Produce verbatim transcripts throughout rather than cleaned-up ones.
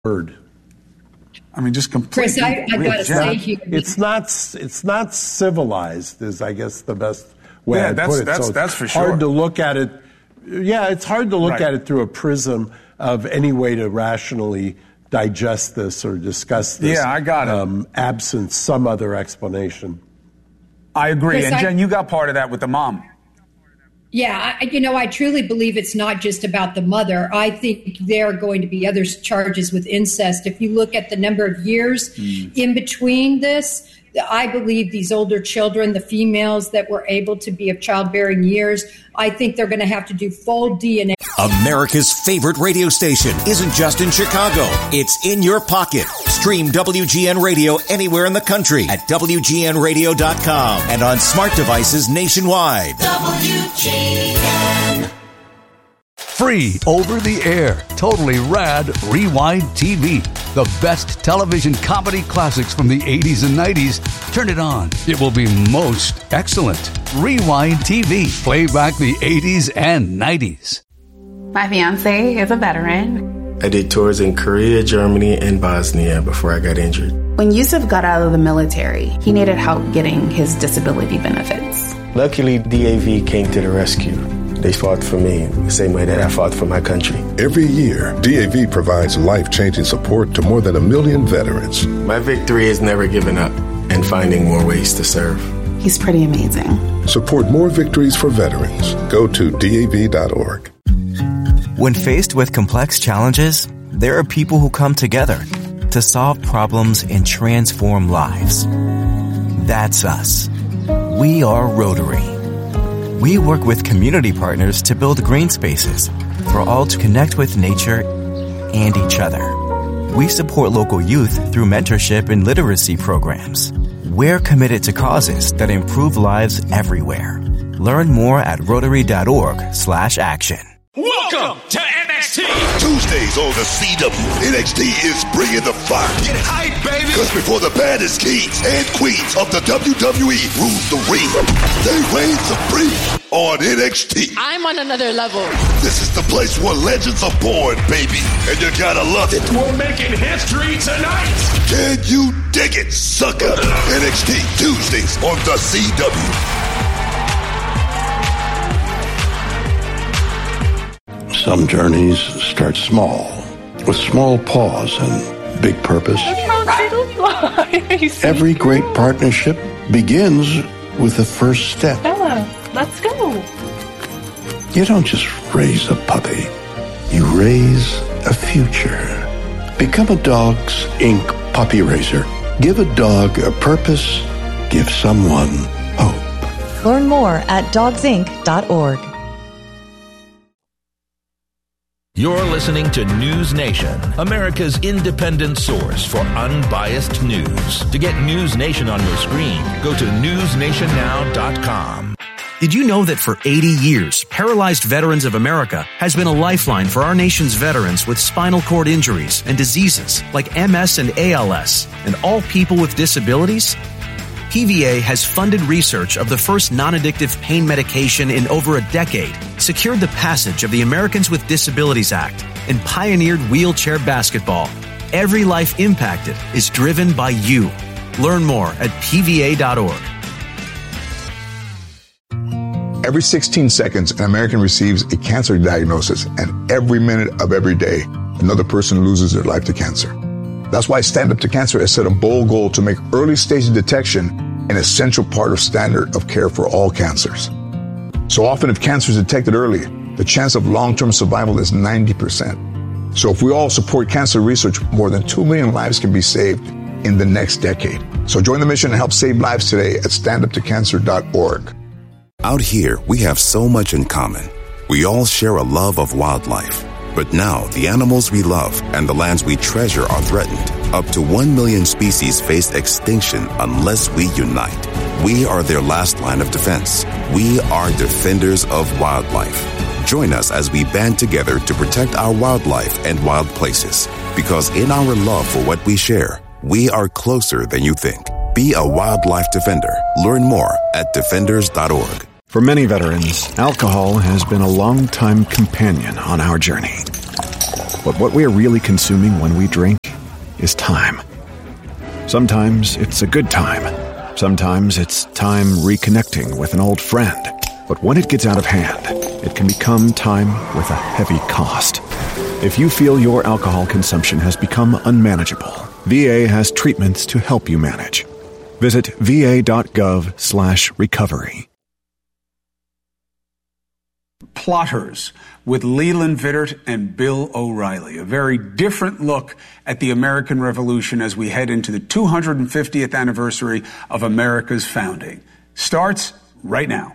word. I mean, just completely. Chris, I, I gotta say here, it's not it's not civilized, is I guess the best way yeah, I'd that's, put it. That's, so that's for it's sure. hard to look at it. Yeah, it's hard to look right. at it through a prism of any way to rationally digest this or discuss this. Yeah, I got it. Um, absent some other explanation. I agree, Chris, and I, Jen, you got part of that with the mom. Yeah, I, you know, I truly believe it's not just about the mother. I think there are going to be other charges with incest. If you look at the number of years mm. in between this, I believe these older children, the females that were able to be of childbearing years, I think they're going to have to do full D N A. America's favorite radio station isn't just in Chicago. It's in your pocket. Stream W G N Radio anywhere in the country at W G N radio dot com and on smart devices nationwide. W G N. Free over the air, totally rad Rewind T V. The best television comedy classics from the eighties and nineties. Turn it on. It will be most excellent. Rewind T V. Play back the eighties and nineties. My fiance is a veteran. I did tours in Korea, Germany, and Bosnia before I got injured. When Yusuf got out of the military, he needed help getting his disability benefits. Luckily, D A V came to the rescue. They fought for me the same way that I fought for my country. Every year, D A V provides life-changing support to more than a million veterans. My victory is never giving up and finding more ways to serve. He's pretty amazing. Support more victories for veterans. Go to D A V dot org. When faced with complex challenges, there are people who come together to solve problems and transform lives. That's us. We are Rotary. We work with community partners to build green spaces for all to connect with nature and each other. We support local youth through mentorship and literacy programs. We're committed to causes that improve lives everywhere. Learn more at rotary dot org slash action. Welcome to N X T! Tuesdays on the C W, N X T is bringing the fire. Get hype, baby! Because before the baddest kings and queens of the W W E rule the ring, they reign supreme on N X T. I'm on another level. This is the place where legends are born, baby, and you gotta love it. We're making history tonight! Can you dig it, sucker? N X T, Tuesdays on the C W. Some journeys start small, with small pause and big purpose. Every great partnership begins with the first step. Bella, let's go. You don't just raise a puppy. You raise a future. Become a Dogs Incorporated puppy raiser. Give a dog a purpose. Give someone hope. Learn more at dogs inc dot org. You're listening to News Nation, America's independent source for unbiased news. To get News Nation on your screen, go to news nation now dot com. Did you know that for eighty years, Paralyzed Veterans of America has been a lifeline for our nation's veterans with spinal cord injuries and diseases like M S and A L S, and all people with disabilities? P V A has funded research of the first non-addictive pain medication in over a decade, secured the passage of the Americans with Disabilities Act, and pioneered wheelchair basketball. Every life impacted is driven by you. Learn more at P V A dot org. Every sixteen seconds, an American receives a cancer diagnosis, and every minute of every day, another person loses their life to cancer. That's why Stand Up to Cancer has set a bold goal to make early stage detection an essential part of standard of care for all cancers. So often, if cancer is detected early, the chance of long-term survival is ninety percent. So if we all support cancer research, more than two million lives can be saved in the next decade. So join the mission and help save lives today at stand up to cancer dot org. Out here, we have so much in common. We all share a love of wildlife. But now, the animals we love and the lands we treasure are threatened. Up to one million species face extinction unless we unite. We are their last line of defense. We are defenders of wildlife. Join us as we band together to protect our wildlife and wild places. Because in our love for what we share, we are closer than you think. Be a wildlife defender. Learn more at defenders dot org. For many veterans, alcohol has been a long-time companion on our journey. But what we're really consuming when we drink is time. Sometimes it's a good time. Sometimes it's time reconnecting with an old friend. But when it gets out of hand, it can become time with a heavy cost. If you feel your alcohol consumption has become unmanageable, V A has treatments to help you manage. Visit va.gov slash recovery. Plotters with Leland Vittert and Bill O'Reilly. A very different look at the American Revolution as we head into the two hundred fiftieth anniversary of America's founding. Starts right now.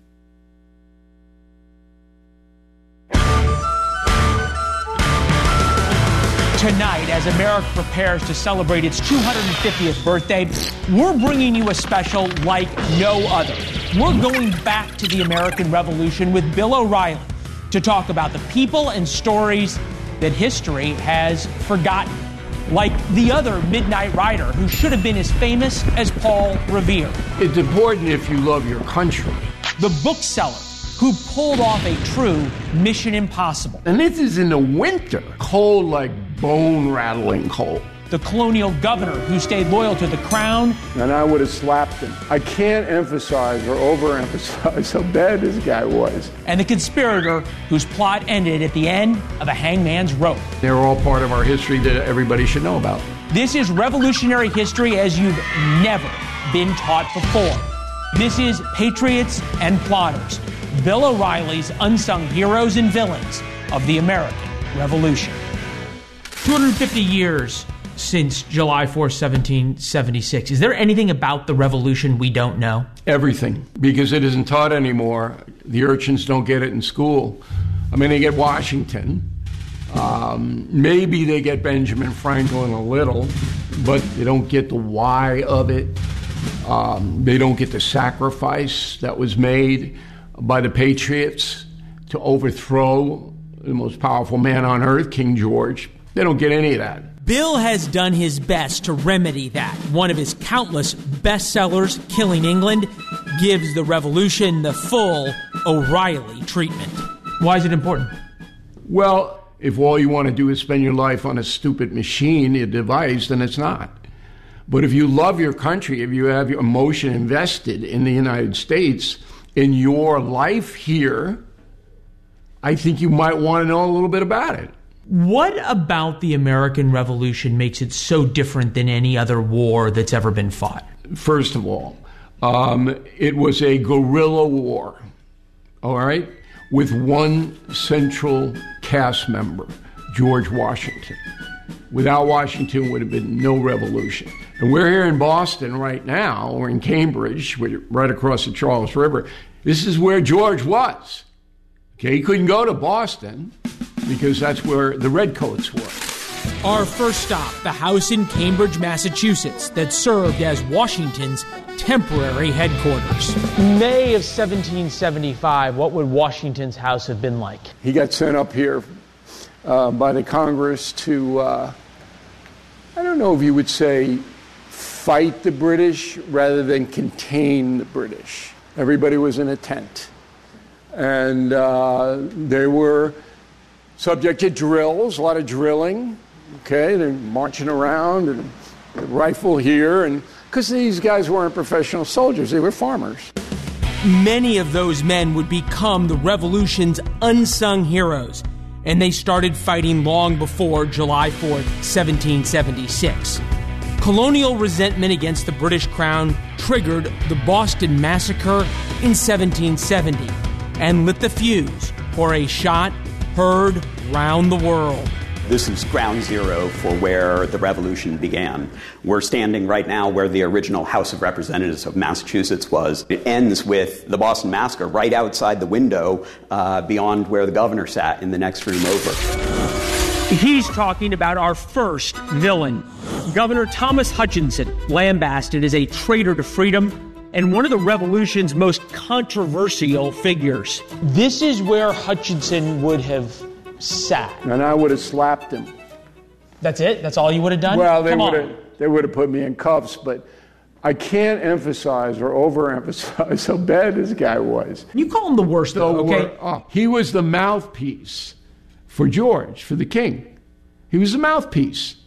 Tonight, as America prepares to celebrate its two hundred fiftieth birthday, we're bringing you a special like no other. We're going back to the American Revolution with Bill O'Reilly to talk about the people and stories that history has forgotten, like the other Midnight Rider who should have been as famous as Paul Revere. It's important if you love your country. The bookseller who pulled off a true Mission Impossible. And this is in the winter, cold like bone-rattling cold. The colonial governor who stayed loyal to the crown. And I would have slapped him. I can't emphasize or overemphasize how bad this guy was. And the conspirator whose plot ended at the end of a hangman's rope. They're all part of our history that everybody should know about. This is revolutionary history as you've never been taught before. This is Patriots and Plotters, Bill O'Reilly's unsung heroes and villains of the American Revolution. two hundred fifty years since July fourth, seventeen seventy-six. Is there anything about the revolution we don't know? Everything, because it isn't taught anymore. The urchins don't get it in school. I mean, they get Washington. Um, maybe they get Benjamin Franklin a little, but they don't get the why of it. Um, they don't get the sacrifice that was made by the Patriots to overthrow the most powerful man on earth, King George. They don't get any of that. Bill has done his best to remedy that. One of his countless bestsellers, Killing England, gives the revolution the full O'Reilly treatment. Why is it important? Well, if all you want to do is spend your life on a stupid machine, a device, then it's not. But if you love your country, if you have your emotion invested in the United States, in your life here, I think you might want to know a little bit about it. What about the American Revolution makes it so different than any other war that's ever been fought? First of all, um, it was a guerrilla war, all right, with one central cast member, George Washington. Without Washington, would have been no revolution. And we're here in Boston right now, or in Cambridge, right across the Charles River. This is where George was. Okay, he couldn't go to Boston because that's where the Redcoats were. Our first stop, the house in Cambridge, Massachusetts, that served as Washington's temporary headquarters. May of seventeen seventy-five, what would Washington's house have been like? He got sent up here uh, by the Congress to, uh, I don't know if you would say fight the British rather than contain the British. Everybody was in a tent. And uh, they were subject to drills, a lot of drilling. Okay, they're marching around and a rifle here, and because these guys weren't professional soldiers, they were farmers. Many of those men would become the revolution's unsung heroes, and they started fighting long before July fourth, seventeen seventy-six. Colonial resentment against the British Crown triggered the Boston Massacre in seventeen seventy and lit the fuse for a shot heard round the world. This is ground zero for where the revolution began. We're standing right now where the original House of Representatives of Massachusetts was. It ends with the Boston Massacre right outside the window uh, beyond where the governor sat in the next room over. He's talking about our first villain, Governor Thomas Hutchinson, lambasted as a traitor to freedom and one of the revolution's most controversial figures. This is where Hutchinson would have sat. And I would have slapped him. That's it? That's all you would have done? Well, they Come would on. have they would have put me in cuffs, but I can't emphasize or overemphasize how bad this guy was. You call him the worst, though, okay? Oh, he was the mouthpiece for George, for the king. He was the mouthpiece.